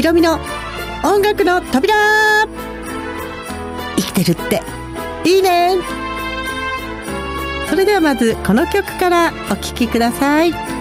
ろみの音楽の扉。生きてるっていいね。それではまずこの曲からお聴きください。